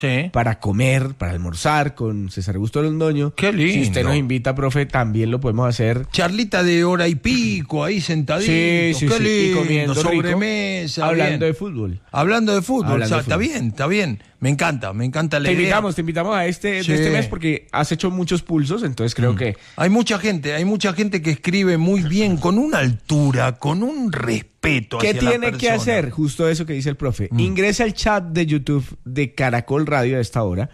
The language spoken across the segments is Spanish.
Sí. para comer, para almorzar con César Augusto Londoño. Qué lindo. Si usted nos invita, profe, también lo podemos hacer. Charlita de hora y pico, ahí sentadito. Sí, Qué lindo, y comiendo sobremesa. hablando bien. de fútbol. Hablando de fútbol, Hablando o sea, de fútbol. está bien. Me encanta la idea. Te invitamos a de Sí. este mes porque has hecho muchos pulsos, entonces creo que Hay mucha gente que escribe muy bien, con una altura, con un respeto ¿qué hacia la tiene que persona. hacer? Justo eso que dice el profe. Ingrese al chat de YouTube de Caracol Radio a esta hora.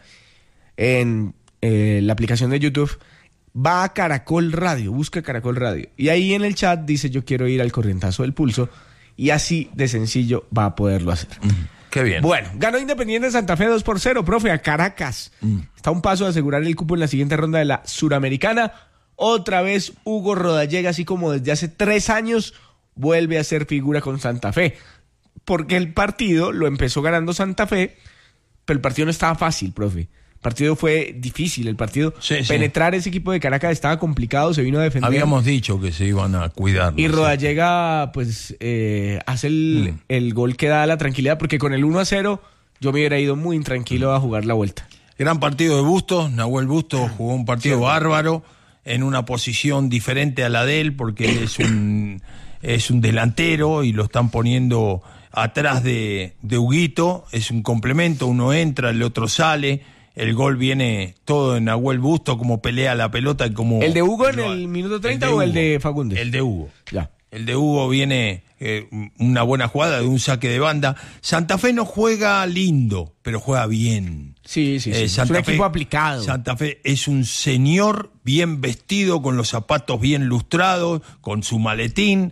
En la aplicación de YouTube. Va a Caracol Radio, busca Caracol Radio. Y ahí en el chat dice yo quiero ir al corrientazo del pulso. Y así de sencillo va a poderlo hacer. Qué bien. Bueno, ganó Independiente Santa Fe 2-0, profe, a Caracas. Está a un paso de asegurar el cupo en la siguiente ronda de la Suramericana. Otra vez Hugo Rodallega, así como desde hace 3 años, vuelve a ser figura con Santa Fe. Porque el partido lo empezó ganando Santa Fe, pero el partido no estaba fácil, profe. El partido fue difícil, el partido. Sí. Penetrar ese equipo de Caracas estaba complicado, se vino a defender. Habíamos dicho que se iban a cuidar. Y Rodallega, pues, hace el gol que da la tranquilidad, porque con el 1-0 yo me hubiera ido muy intranquilo a jugar la vuelta. Gran partido de Bustos, Nahuel Bustos jugó un partido bárbaro, en una posición diferente a la de él, porque es un delantero y lo están poniendo atrás de Huguito, es un complemento, uno entra, el otro sale. El gol viene todo en Nahuel Bustos, como pelea la pelota y como... ¿El de Hugo en el minuto 30 o el de Fagundes? El de Hugo. Ya. El de Hugo viene una buena jugada de un saque de banda. Santa Fe no juega lindo, pero juega bien. Sí. Es un equipo aplicado. Santa Fe es un señor bien vestido, con los zapatos bien lustrados, con su maletín.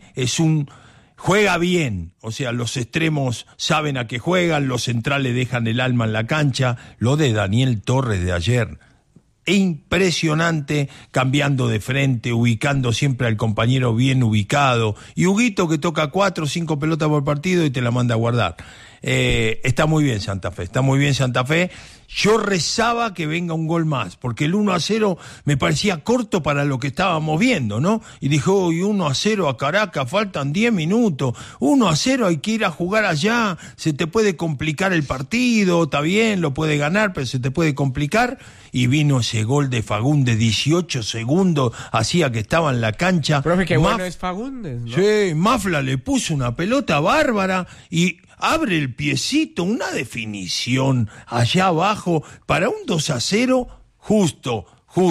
Juega bien, o sea, los extremos saben a qué juegan, los centrales dejan el alma en la cancha. Lo de Daniel Torres de ayer, impresionante, cambiando de frente, ubicando siempre al compañero bien ubicado. Y Huguito, que toca 4 o 5 pelotas por partido y te la manda a guardar. Está muy bien Santa Fe. Yo rezaba que venga un gol más, porque el 1-0 me parecía corto para lo que estábamos viendo, ¿no? Y dije, 1-0 a Caracas, faltan 10 minutos, 1-0 hay que ir a jugar allá, se te puede complicar el partido, está bien, lo puede ganar, pero se te puede complicar. Y vino ese gol de Fagundes, 18 segundos, hacía que estaba en la cancha. Profe, qué bueno es Fagundes, ¿no? Sí, Mafla le puso una pelota bárbara y abre el piecito, una definición allá abajo para un 2-0 justo.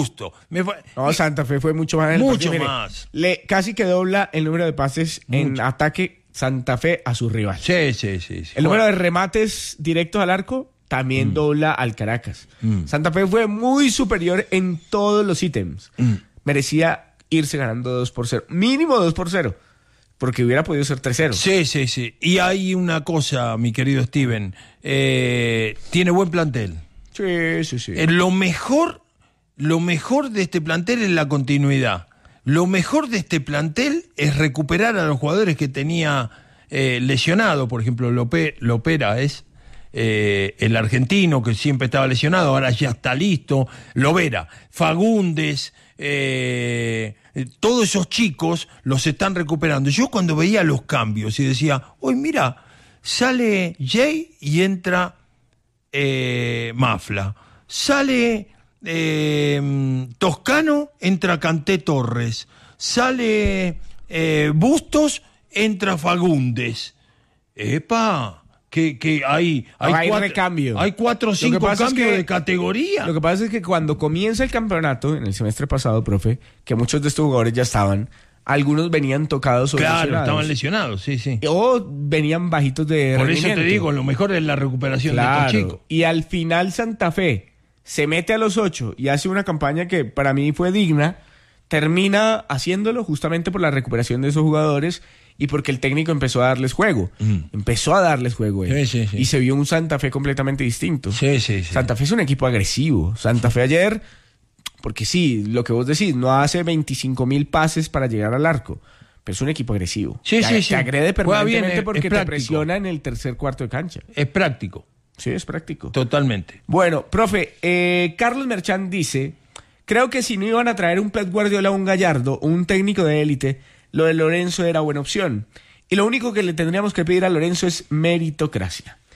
No, Santa Fe fue mucho más en el Mucho partido. más. Casi que dobla el número de pases en ataque Santa Fe a su rival. Sí. El número de remates directos al arco también dobla al Caracas. Santa Fe fue muy superior en todos los ítems. Merecía irse ganando 2-0. Mínimo 2-0. Porque hubiera podido ser 3-0. Sí. Y hay una cosa, mi querido Steven. Tiene buen plantel. Sí. Lo mejor de este plantel es la continuidad. Lo mejor de este plantel es recuperar a los jugadores que tenía lesionado. Por ejemplo, Lopera es el argentino que siempre estaba lesionado, ahora ya está listo. Lovera, Fagundes, todos esos chicos los están recuperando. Yo cuando veía los cambios y decía, mira, sale Jay y entra Mafla. Sale Toscano, entra Canté Torres. Sale Bustos, entra Fagundes. ¡Epa! Que hay recambio. Hay 4 o 5 cambios de categoría. Lo que pasa es que cuando comienza el campeonato, en el semestre pasado, profe, que muchos de estos jugadores ya estaban, algunos venían tocados o lesionados. Estaban lesionados, sí. O venían bajitos de Por rendimiento. eso te digo, lo mejor es la recuperación de estos chicos. Y al final Santa Fe se mete a los 8 y hace una campaña que para mí fue digna, termina haciéndolo justamente por la recuperación de esos jugadores y porque el técnico empezó a darles juego. Empezó a darles juego. Sí. Y se vio un Santa Fe completamente distinto. Sí. Santa Fe es un equipo agresivo. Santa Fe ayer, porque sí, lo que vos decís, no hace 25,000 pases para llegar al arco, pero es un equipo agresivo. Sí. Te agrede permanentemente bien, porque te presiona en el tercer cuarto de cancha. Es práctico. Sí, es práctico. Totalmente. Bueno, profe, Carlos Merchán dice, creo que si no iban a traer un Pep Guardiola o un Gallardo o un técnico de élite, lo de Lorenzo era buena opción. Y lo único que le tendríamos que pedir a Lorenzo es meritocracia.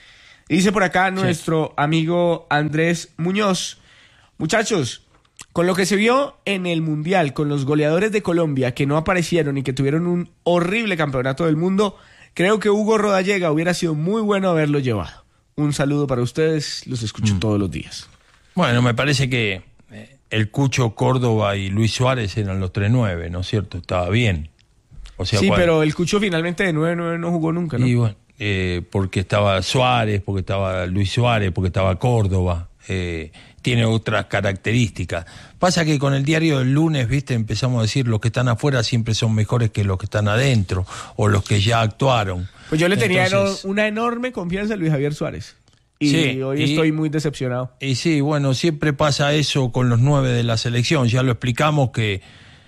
Dice por acá nuestro amigo Andrés Muñoz. Muchachos, con lo que se vio en el Mundial, con los goleadores de Colombia que no aparecieron y que tuvieron un horrible campeonato del mundo, creo que Hugo Rodallega hubiera sido muy bueno haberlo llevado. Un saludo para ustedes, los escucho todos los días. Bueno, me parece que el Cucho, Córdoba y Luis Suárez eran los 3-9, ¿no es cierto? Estaba bien. O sea, sí, pero el Cucho finalmente de 9-9 no jugó nunca, ¿no? Y bueno, porque estaba Suárez, porque estaba Luis Suárez, porque estaba Córdoba. Tiene otras características. Pasa que con el diario del lunes, viste, empezamos a decir los que están afuera siempre son mejores que los que están adentro o los que ya actuaron. Pues yo le tenía una enorme confianza a Luis Javier Suárez. Y hoy estoy muy decepcionado. Y sí, bueno, siempre pasa eso con los 9 de la selección. Ya lo explicamos que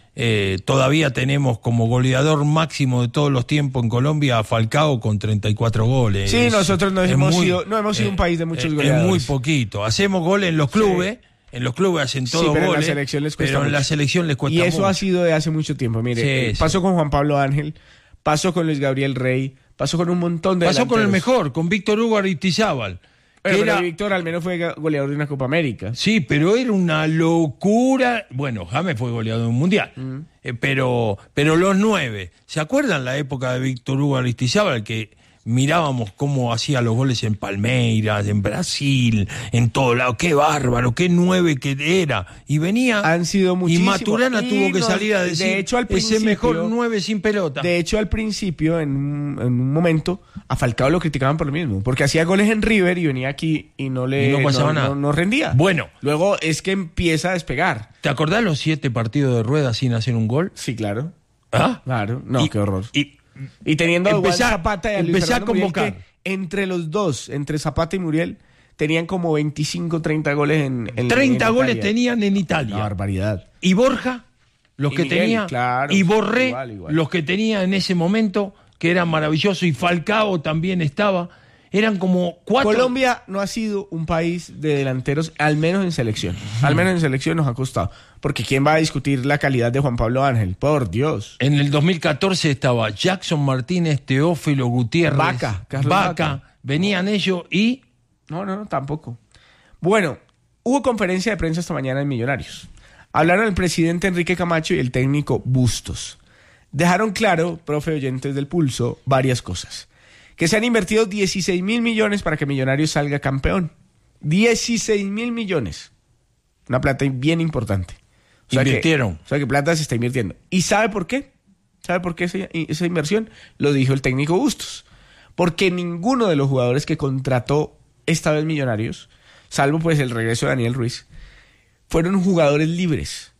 todavía tenemos como goleador máximo de todos los tiempos en Colombia a Falcao con 34 goles. Sí, nosotros no hemos sido un país de muchos goleadores. Es muy poquito. Hacemos goles en los clubes. Sí. En los clubes hacen todos goles, en la selección les cuesta pero en mucho. La selección les cuesta mucho. Y eso mucho. ha sido de hace mucho tiempo. Mire, pasó con Juan Pablo Ángel, pasó con Luis Gabriel Rey, pasó con un montón de Pasó delanteros. con el mejor, con Víctor Hugo Aristizábal. Pero Víctor al menos fue goleador de una Copa América. Sí, pero era una locura. Bueno, James fue goleador de un mundial. Pero los 9, ¿se acuerdan la época de Víctor Hugo Aristizábal? Que mirábamos cómo hacía los goles en Palmeiras, en Brasil, en todo lado. Qué bárbaro, qué 9 que era. Y venía. Han sido muchísimos. Y Maturana tuvo que salir a decir, de hecho, al principio, ese mejor 9 sin pelota. De hecho, al principio, en un momento, a Falcao lo criticaban por lo mismo. Porque hacía goles en River y venía aquí y no pasaba nada. No rendía. Bueno. Luego es que empieza a despegar. ¿Te acordás los 7 partidos de Rueda sin hacer un gol? Sí, claro. ¿Ah? Claro. No, qué horror. Y teniendo a Juan Zapata y a Luis Fernando Muriel, que entre los dos, entre Zapata y Muriel, tenían como 25, 30 goles en 30 goles tenían en Italia. Una barbaridad. Y Borja, los que Miguel, tenía, claro, y Borré, igual. los que tenía en ese momento, que eran maravillosos, y Falcao también estaba. Eran como 4. Colombia no ha sido un país de delanteros, al menos en selección. Al menos en selección nos ha costado. Porque ¿quién va a discutir la calidad de Juan Pablo Ángel? Por Dios. En el 2014 estaba Jackson Martínez, Teófilo Gutiérrez, Carlos Vaca. Venían ellos y... No, tampoco. Bueno, hubo conferencia de prensa esta mañana en Millonarios. Hablaron el presidente Enrique Camacho y el técnico Bustos. Dejaron claro, profe oyentes del Pulso, varias cosas. Que se han invertido 16.000 millones para que Millonarios salga campeón. 16.000 millones. Una plata bien importante. Invirtieron. O sea que plata se está invirtiendo. ¿Y sabe por qué? ¿Sabe por qué esa inversión? Lo dijo el técnico Bustos. Porque ninguno de los jugadores que contrató esta vez Millonarios, salvo pues el regreso de Daniel Ruiz, fueron jugadores libres.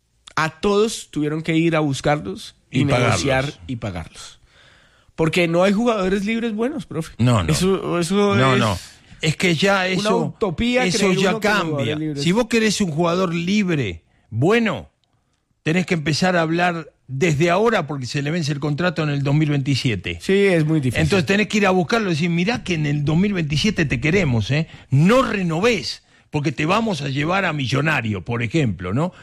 A todos tuvieron que ir a buscarlos y negociar y pagarlos. Porque no hay jugadores libres buenos, profe. No. Eso No. Es que ya eso... Una utopía. Eso ya cambia. Si vos querés un jugador libre, bueno, tenés que empezar a hablar desde ahora porque se le vence el contrato en el 2027. Sí, es muy difícil. Entonces tenés que ir a buscarlo y decir, mirá que en el 2027 te queremos, no renovés, porque te vamos a llevar a Millonario, por ejemplo, ¿no?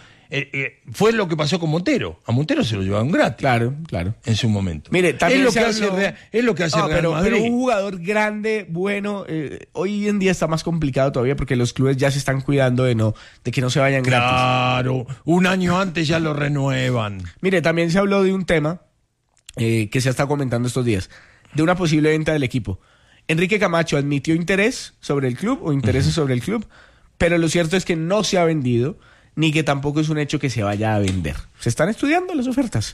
Fue lo que pasó con Montero. A Montero se lo llevaron gratis. Claro. En su momento. Mire, también es lo que hace Real Madrid. Pero un jugador grande, bueno, hoy en día está más complicado todavía porque los clubes ya se están cuidando de que no se vayan gratis. Claro, un año antes ya lo renuevan. Mire, también se habló de un tema que se ha estado comentando estos días, de una posible venta del equipo. Enrique Camacho admitió interés sobre el club o intereses sobre el club, pero lo cierto es que no se ha vendido, ni que tampoco es un hecho que se vaya a vender. Se están estudiando las ofertas.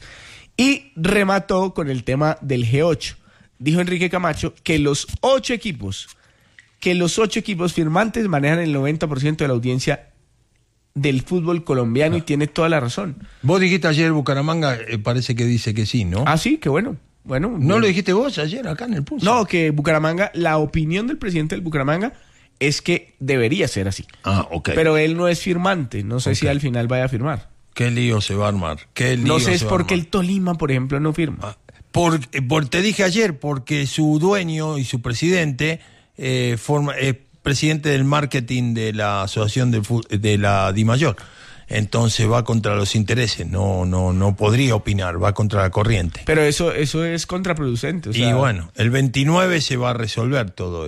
Y remató con el tema del G8. Dijo Enrique Camacho que los 8 equipos firmantes manejan el 90% de la audiencia del fútbol colombiano y tiene toda la razón. Vos dijiste ayer Bucaramanga, parece que dice que sí, ¿no? Ah, sí, qué bueno. ¿No lo dijiste vos ayer acá en el Pulso? No, que Bucaramanga, la opinión del presidente del Bucaramanga es que debería ser así. Ah, ok. Pero él no es firmante. No sé si al final vaya a firmar. ¿Qué lío se va a armar? No sé, es porque el Tolima, por ejemplo, no firma. Te dije ayer, porque su dueño y su presidente es presidente del marketing de la asociación de la DIMAYOR. Entonces va contra los intereses. No podría opinar, va contra la corriente. Pero eso es contraproducente. O sea... Y bueno, el 29 se va a resolver todo esto.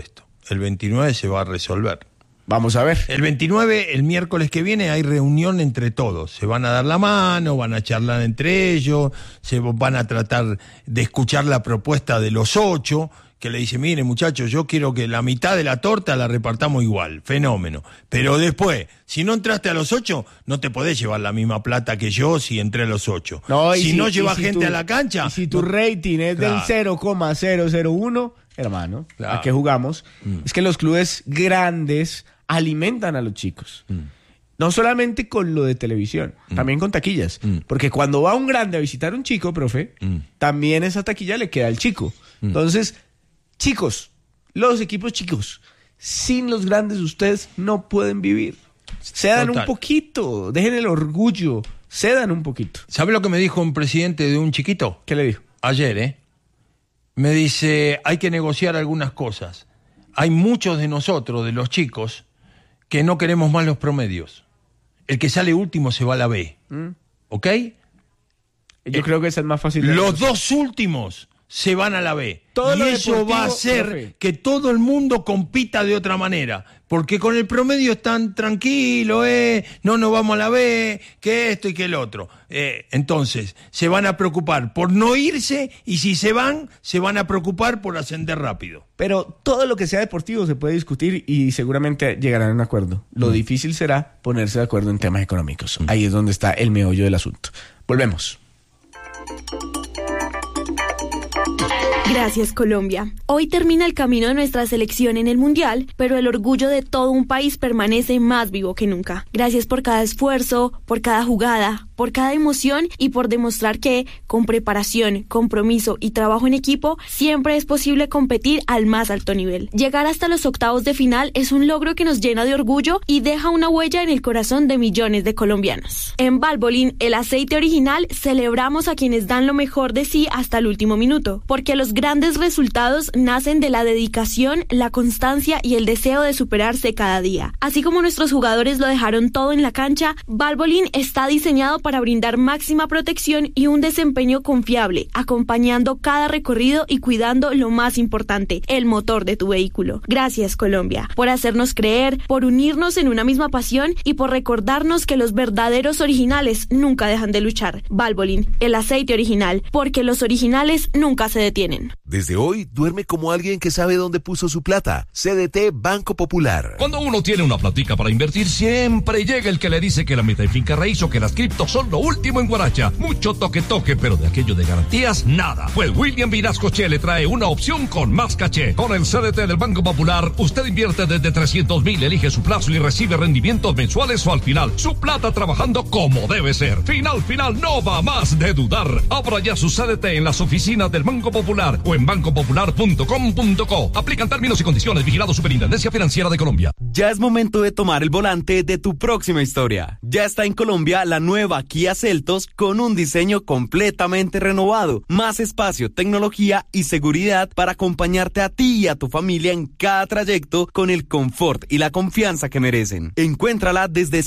el 29 se va a resolver. Vamos a ver. El 29, el miércoles que viene, hay reunión entre todos. Se van a dar la mano, van a charlar entre ellos, se van a tratar de escuchar la propuesta de los 8, que le dice, mire muchachos, yo quiero que la mitad de la torta la repartamos igual, fenómeno. Pero después, si no entraste a los 8, no te podés llevar la misma plata que yo si entré a los 8. No, si no llevas gente a la cancha... Y si tu rating es del 0,001, hermano, claro. ¿A qué jugamos? Es que los clubes grandes alimentan a los chicos. No solamente con lo de televisión, también con taquillas. Porque cuando va un grande a visitar a un chico, profe, también esa taquilla le queda al chico. Entonces, chicos, los equipos chicos, sin los grandes ustedes no pueden vivir. Cedan un poquito, dejen el orgullo, cedan un poquito. ¿Sabe lo que me dijo un presidente de un chiquito? ¿Qué le dijo? Ayer, me dice, hay que negociar algunas cosas. Hay muchos de nosotros, de los chicos, que no queremos más los promedios. El que sale último se va a la B. ¿Ok? Yo creo que esa es más fácil. Los 2 últimos se van a la B. Y eso va a hacer que todo el mundo compita de otra manera. Porque con el promedio están tranquilos, no nos vamos a la B, que esto y que el otro. Entonces, se van a preocupar por no irse y si se van a preocupar por ascender rápido. Pero todo lo que sea deportivo se puede discutir y seguramente llegarán a un acuerdo. Lo difícil será ponerse de acuerdo en temas económicos. Ahí es donde está el meollo del asunto. Volvemos. Gracias, Colombia. Hoy termina el camino de nuestra selección en el Mundial, pero el orgullo de todo un país permanece más vivo que nunca. Gracias por cada esfuerzo, por cada jugada, por cada emoción y por demostrar que, con preparación, compromiso y trabajo en equipo, siempre es posible competir al más alto nivel. Llegar hasta los octavos de final es un logro que nos llena de orgullo y deja una huella en el corazón de millones de colombianos. En Valvoline, el aceite original, celebramos a quienes dan lo mejor de sí hasta el último minuto, porque los grandes resultados nacen de la dedicación, la constancia y el deseo de superarse cada día. Así como nuestros jugadores lo dejaron todo en la cancha, Valvoline está diseñado para brindar máxima protección y un desempeño confiable, acompañando cada recorrido y cuidando lo más importante, el motor de tu vehículo. Gracias, Colombia, por hacernos creer, por unirnos en una misma pasión y por recordarnos que los verdaderos originales nunca dejan de luchar. Valvoline, el aceite original, porque los originales nunca se detienen. Desde hoy, duerme como alguien que sabe dónde puso su plata. CDT Banco Popular. Cuando uno tiene una platica para invertir, siempre llega el que le dice que la meta en finca raíz o que las criptos son lo último en guaracha. Mucho toque, pero de aquello de garantías, nada. Pues William Vinascoche le trae una opción con más caché. Con el CDT del Banco Popular, usted invierte desde 300,000, elige su plazo y recibe rendimientos mensuales o al final. Su plata trabajando como debe ser. Final, no va más de dudar. Abra ya su CDT en las oficinas del Banco Popular o en bancopopular.com.co. Aplican términos y condiciones. Vigilado Superintendencia Financiera de Colombia. Ya es momento de tomar el volante de tu próxima historia. Ya está en Colombia la nueva Kia Seltos con un diseño completamente renovado, más espacio, tecnología y seguridad para acompañarte a ti y a tu familia en cada trayecto con el confort y la confianza que merecen. Encuéntrala desde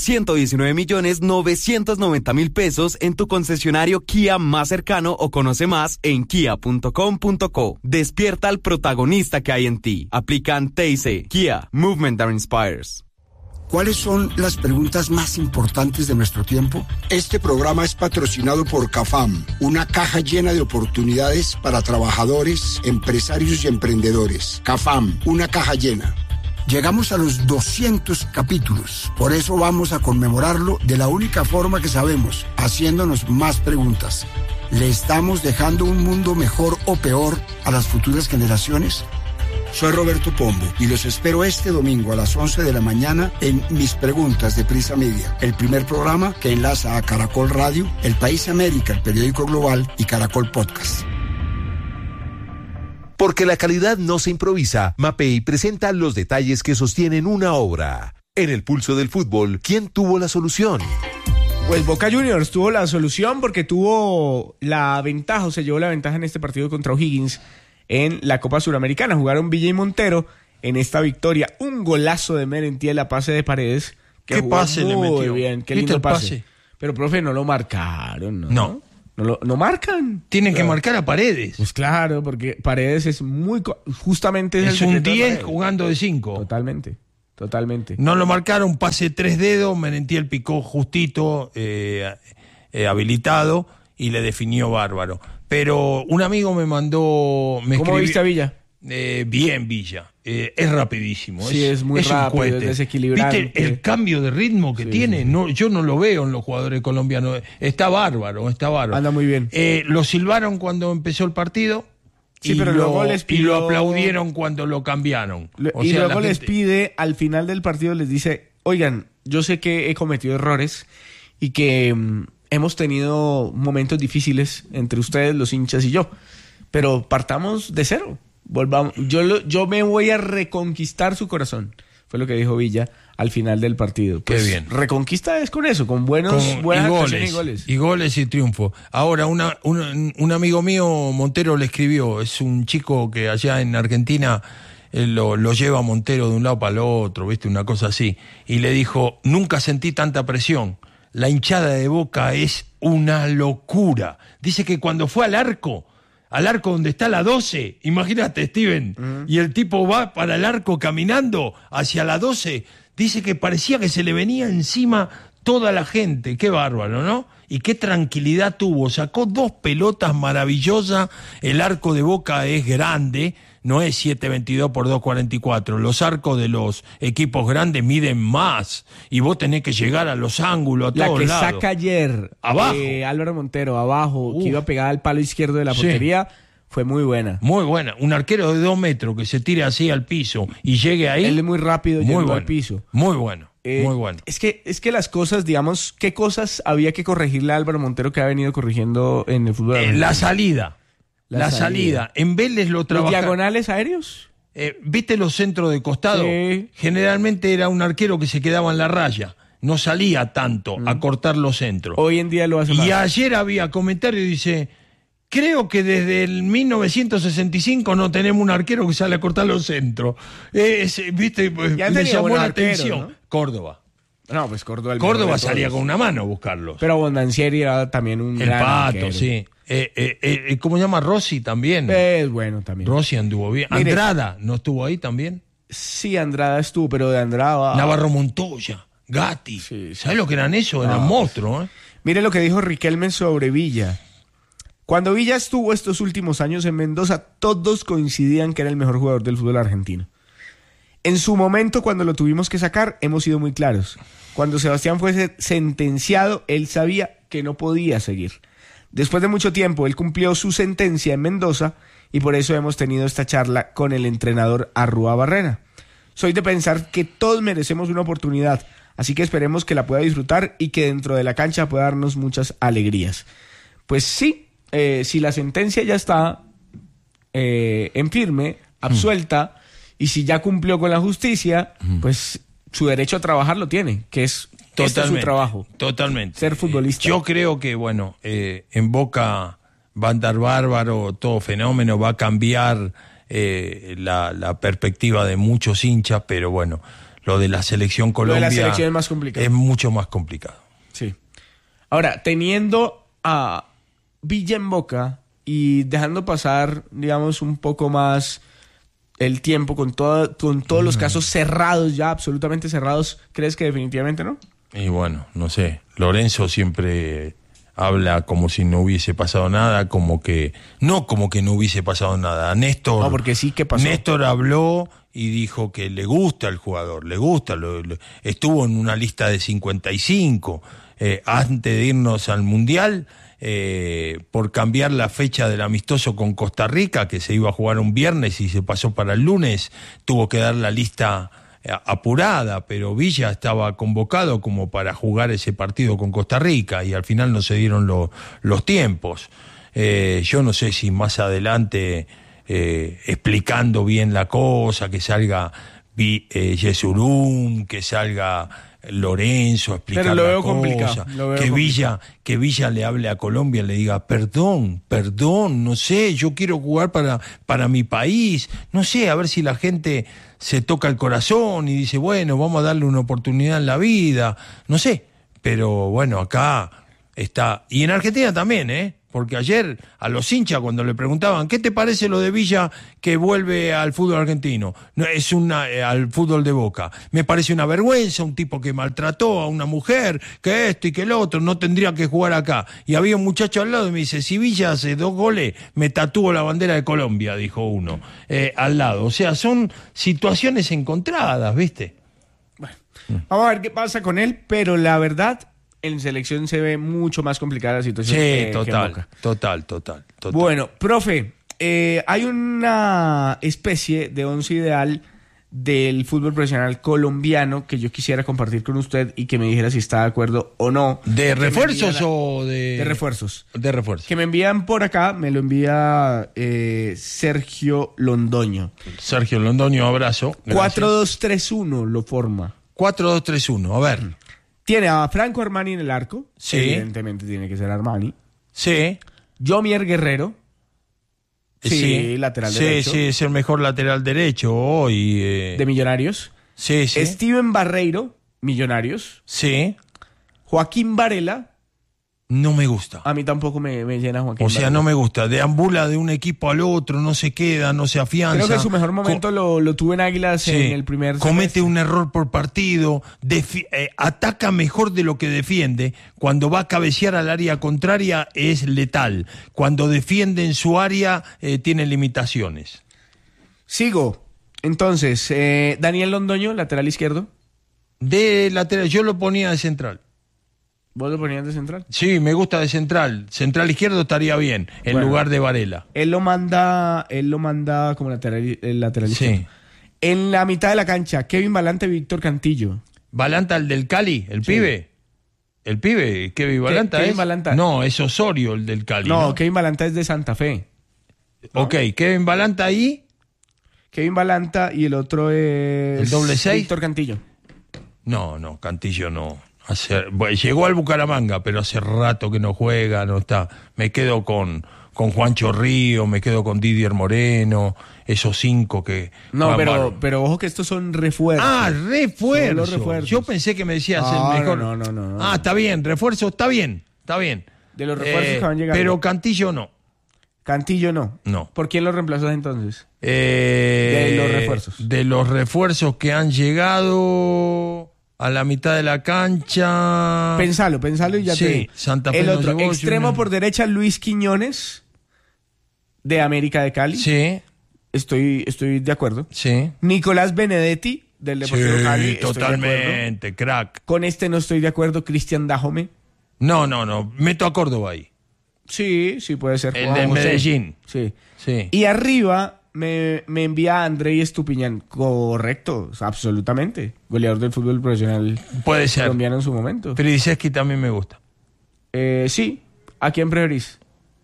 119.990.000 pesos en tu concesionario Kia más cercano o conoce más en kia.com.co. Despierta al protagonista que hay en ti. Aplican TIC. Kia, Movement that Inspires. ¿Cuáles son las preguntas más importantes de nuestro tiempo? Este programa es patrocinado por CAFAM, una caja llena de oportunidades para trabajadores, empresarios y emprendedores. CAFAM, una caja llena. Llegamos a los 200 capítulos, por eso vamos a conmemorarlo de la única forma que sabemos, haciéndonos más preguntas. ¿Le estamos dejando un mundo mejor o peor a las futuras generaciones? Soy Roberto Pombo y los espero este domingo a las 11 de la mañana en Mis Preguntas de Prisa Media, el primer programa que enlaza a Caracol Radio, El País América, el periódico global y Caracol Podcast. Porque la calidad no se improvisa, Mapei presenta los detalles que sostienen una obra. En el pulso del fútbol, ¿quién tuvo la solución? Pues Boca Juniors tuvo la solución porque tuvo la ventaja, o se llevó la ventaja en este partido contra O'Higgins en la Copa Suramericana. Jugaron Villa y Montero en esta victoria. Un golazo de Merentiel a pase de Paredes. ¿Qué pase le metió? Bien, qué lindo pase. Pero, profe, no lo marcaron, ¿no? No. No marcan. Tienen que marcar a Paredes. Pues claro, porque Paredes es justamente es un 10 jugando de 5. Totalmente. No lo marcaron, pase 3 dedos, Merentiel picó justito, habilitado, y le definió bárbaro. Pero un amigo me mandó... ¿Cómo viste a Villa? Bien Villa, es rapidísimo, sí, es muy rápido, es desequilibrante. ¿Viste el cambio de ritmo que tiene? Sí. No, yo no lo veo en los jugadores colombianos, está bárbaro. Anda muy bien. Lo silbaron cuando empezó el partido. Sí, pero luego les pidió... Y lo aplaudieron cuando lo cambiaron. Luego les pide, al final del partido les dice, oigan, yo sé que he cometido errores y que hemos tenido momentos difíciles entre ustedes, los hinchas y yo, pero partamos de cero. Volvamos, yo me voy a reconquistar su corazón, fue lo que dijo Villa al final del partido. Pues, qué bien. Reconquista es con eso, con buenas actuaciones y goles. Y goles y triunfo. Ahora, un amigo mío, Montero, le escribió, es un chico que allá en Argentina lo lleva Montero de un lado para el otro, ¿viste? Una cosa así. Y le dijo, nunca sentí tanta presión. La hinchada de Boca es una locura. Dice que cuando fue al arco donde está la 12, imagínate, Steven, y el tipo va para el arco caminando hacia la 12, dice que parecía que se le venía encima toda la gente, qué bárbaro, ¿no? Y qué tranquilidad tuvo, sacó 2 pelotas maravillosas, el arco de Boca es grande, no es 7.22 por 2.44, los arcos de los equipos grandes miden más, y vos tenés que llegar a los ángulos, a todos lados. La que saca ayer abajo. Álvaro Montero, abajo, que iba pegada al palo izquierdo de la portería, fue muy buena. Muy buena, un arquero de 2 metros que se tire así al piso y llegue ahí. Él es muy rápido, llegó al piso. Muy bueno. Muy bueno. Es que las cosas, digamos, ¿qué cosas había que corregirle a Álvaro Montero que ha venido corrigiendo en el fútbol? La salida. La salida. En Vélez lo trabaja. ¿Los diagonales aéreos? ¿Viste los centros de costado? Sí. Generalmente era un arquero que se quedaba en la raya. No salía tanto a cortar los centros. Hoy en día lo hace más. Y ayer había comentarios y dice... Creo que desde el 1965 no tenemos un arquero que sale a cortar los centros. ¿Viste? Me llamó la atención. ¿No? Córdoba. No, pues Córdoba salía con una mano a buscarlos. Pero Bondancieri era también un gran Pato, arquero. Sí. ¿Cómo se llama? Rossi también. Es bueno también. Rossi anduvo bien. Mire, Andrada, ¿no estuvo ahí también? Sí, Andrada estuvo, pero de Andrada... Navarro Montoya, Gatti. Sí. ¿Sabes lo que eran esos? Eran monstruos. Mire lo que dijo Riquelme sobre Villa. Cuando Villa estuvo estos últimos años en Mendoza, todos coincidían que era el mejor jugador del fútbol argentino. En su momento, cuando lo tuvimos que sacar, hemos sido muy claros. Cuando Sebastián fue sentenciado, él sabía que no podía seguir. Después de mucho tiempo, él cumplió su sentencia en Mendoza y por eso hemos tenido esta charla con el entrenador Arrua Barrena. Soy de pensar que todos merecemos una oportunidad, así que esperemos que la pueda disfrutar y que dentro de la cancha pueda darnos muchas alegrías. Pues sí. Si la sentencia ya está en firme, absuelta, y si ya cumplió con la justicia, pues su derecho a trabajar lo tiene, que es su trabajo. Totalmente. Ser futbolista. Yo creo que, en Boca va a andar bárbaro, todo fenómeno, va a cambiar la perspectiva de muchos hinchas, pero bueno, lo de la selección Colombia... Lo de la selección es más complicado. Es mucho más complicado. Sí. Ahora, teniendo a Villa en Boca y dejando pasar, digamos, un poco más el tiempo con todos los casos cerrados, ya absolutamente cerrados, ¿crees que definitivamente no? Y bueno, no sé, Lorenzo siempre habla como si no hubiese pasado nada, como que no hubiese pasado nada. Néstor, no, porque sí que pasó. Néstor habló y dijo que le gusta el jugador, le gusta, estuvo en una lista de 55 antes de irnos al Mundial. Por cambiar la fecha del amistoso con Costa Rica, que se iba a jugar un viernes y se pasó para el lunes, tuvo que dar la lista apurada, pero Villa estaba convocado como para jugar ese partido con Costa Rica y al final no se dieron los tiempos. Yo no sé si más adelante, explicando bien la cosa, que salga Yesurún, que salga Lorenzo, explicar pero lo veo la cosa, complicado, que Villa le hable a Colombia, le diga perdón, no sé, yo quiero jugar para mi país, no sé, a ver si la gente se toca el corazón y dice, bueno, vamos a darle una oportunidad en la vida, no sé, pero bueno, acá está, y en Argentina también, Porque ayer a los hinchas cuando le preguntaban ¿qué te parece lo de Villa que vuelve al fútbol argentino? No, al fútbol de Boca. Me parece una vergüenza, un tipo que maltrató a una mujer, que esto y que el otro, no tendría que jugar acá. Y había un muchacho al lado y me dice, si Villa hace 2 goles, me tatúo la bandera de Colombia, dijo uno, al lado. O sea, son situaciones encontradas, ¿viste? Bueno, vamos a ver qué pasa con él, pero la verdad, en selección se ve mucho más complicada la situación. Sí, total. Bueno, profe, hay una especie de 11 ideal del fútbol profesional colombiano que yo quisiera compartir con usted y que me dijera si está de acuerdo o no. ¿De refuerzos o de...? De refuerzos. De refuerzos. Que me envían por acá, me lo envía Sergio Londoño. Sergio Londoño, abrazo. 4-2-3-1 lo forma. 4-2-3-1, a ver. Tiene a Franco Armani en el arco. Sí. Evidentemente tiene que ser Armani. Sí. Yomier Guerrero. Sí, lateral derecho. Sí, es el mejor lateral derecho hoy. De Millonarios. Sí. Steven Barreiro, Millonarios. Sí. Joaquín Varela. No me gusta. A mí tampoco me llena Joaquín Varela. No me gusta. Deambula de un equipo al otro, no se queda, no se afianza. Creo que su mejor momento lo tuvo en Águilas en el primer semestre. Comete un error por partido, ataca mejor de lo que defiende. Cuando va a cabecear al área contraria es letal. Cuando defiende en su área tiene limitaciones. Sigo. Entonces, Daniel Londoño, lateral izquierdo. De lateral, yo lo ponía de central. ¿Vos lo ponías de central? Sí, me gusta de central. Central izquierdo estaría bien, en lugar de Varela. Él lo manda como lateral izquierdo. Sí. En la mitad de la cancha, Kevin Balanta y Víctor Cantillo. ¿Balanta el del Cali? ¿El pibe? ¿El pibe? ¿Kevin Balanta Kevin es? Balanta. No, es Osorio el del Cali. No, Kevin Balanta es de Santa Fe. ¿No? Ok, Kevin Balanta ahí. Kevin Balanta y el otro es... ¿El doble 6? Víctor Cantillo. No, Cantillo no. Llegó al Bucaramanga, pero hace rato que no juega, no está. Me quedo con Juancho Río, me quedo con Didier Moreno, esos 5 que... No, pero ojo que estos son refuerzos. Refuerzos. Son los refuerzos. Yo pensé que me decías el mejor. No. Está bien, refuerzo, está bien. De los refuerzos que van llegando. Pero Cantillo no. Cantillo no. No. ¿Por quién lo reemplazó entonces? De los refuerzos. De los refuerzos que han llegado... A la mitad de la cancha. Pensalo y ya te digo. Santa Fe. El otro, extremo por derecha, Luis Quiñones, de América de Cali. Sí. Estoy de acuerdo. Sí. Nicolás Benedetti, del Deportivo Cali. Totalmente, crack. Con este no estoy de acuerdo, Cristian Dajome. No. Meto a Córdoba ahí. Sí, puede ser. El de Medellín. Sí. Sí. Y arriba me envía Andrei Estupiñán. Correcto, absolutamente. Goleador del fútbol profesional. Puede ser. Colombiano en su momento. Fridiseski también me gusta. Sí. ¿A quién preferís?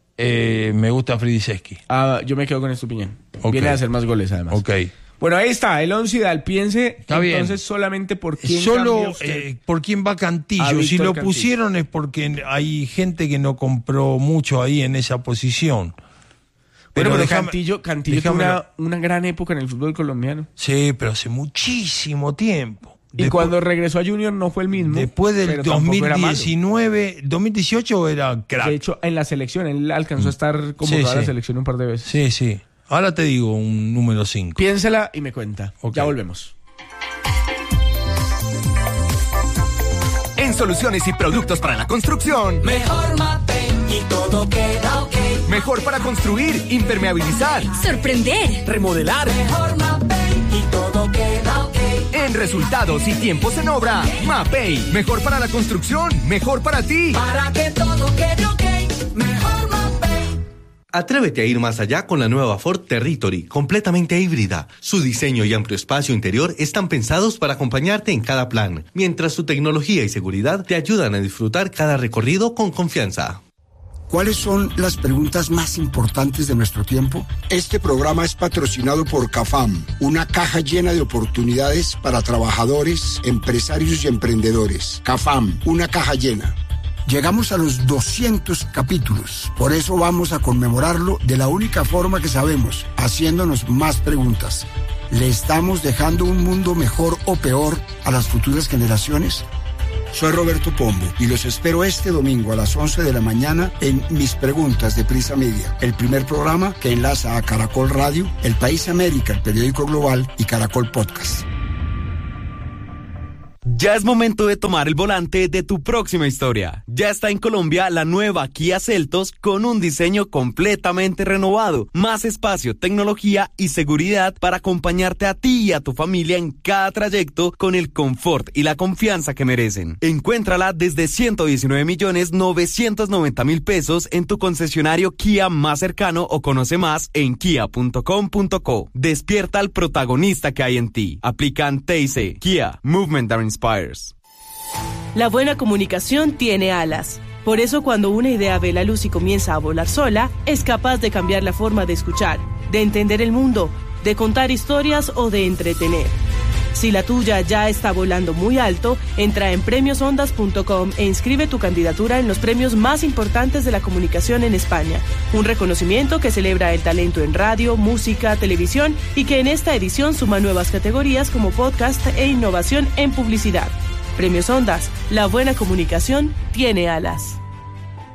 Me gusta Fridiseski. Yo me quedo con Estupiñán. Okay. Viene a hacer más goles, además. Ok. Bueno, ahí está, el 11 ideal. Piense está entonces bien. solamente por quién Solo por quién va Cantillo. Si lo pusieron es porque hay gente que no compró mucho ahí en esa posición. Pero Cantillo tuvo una gran época en el fútbol colombiano. Sí, pero hace muchísimo tiempo. Y cuando regresó a Junior no fue el mismo. Después del 2019, 2018 era crack. De hecho, en la selección, él alcanzó a estar convocado a la selección un par de veces. Sí. Ahora te digo un número 5. Piénsela y me cuenta. Okay. Ya volvemos. En soluciones y productos para la construcción. Mejor Mapei y todo queda ok. Mejor para construir, impermeabilizar, sorprender, remodelar. Mejor Mapei y todo queda ok. En resultados y tiempos en obra, Mapei. Mejor para la construcción, mejor para ti. Para que todo quede ok. Mejor Mapei. Atrévete a ir más allá con la nueva Ford Territory, completamente híbrida. Su diseño y amplio espacio interior están pensados para acompañarte en cada plan, mientras su tecnología y seguridad te ayudan a disfrutar cada recorrido con confianza. ¿Cuáles son las preguntas más importantes de nuestro tiempo? Este programa es patrocinado por CAFAM, una caja llena de oportunidades para trabajadores, empresarios y emprendedores. CAFAM, una caja llena. Llegamos a los 200 capítulos, por eso vamos a conmemorarlo de la única forma que sabemos, haciéndonos más preguntas. ¿Le estamos dejando un mundo mejor o peor a las futuras generaciones? Soy Roberto Pombo y los espero este domingo a las 11 de la mañana en Mis Preguntas de Prisa Media, el primer programa que enlaza a Caracol Radio, El País América, el periódico global y Caracol Podcast. Ya es momento de tomar el volante de tu próxima historia. Ya está en Colombia la nueva Kia Seltos con un diseño completamente renovado, más espacio, tecnología y seguridad para acompañarte a ti y a tu familia en cada trayecto con el confort y la confianza que merecen. Encuéntrala desde 119.990.000 pesos en tu concesionario Kia más cercano o conoce más en kia.com.co. Despierta al protagonista que hay en ti. Aplican TIC. Kia, Movement that Inspires. La buena comunicación tiene alas. Por eso cuando una idea ve la luz y comienza a volar sola, es capaz de cambiar la forma de escuchar, de entender el mundo, de contar historias o de entretener. Si la tuya ya está volando muy alto, entra en premiosondas.com e inscribe tu candidatura en los premios más importantes de la comunicación en España. Un reconocimiento que celebra el talento en radio, música, televisión y que en esta edición suma nuevas categorías como podcast e innovación en publicidad. Premios Ondas, la buena comunicación tiene alas.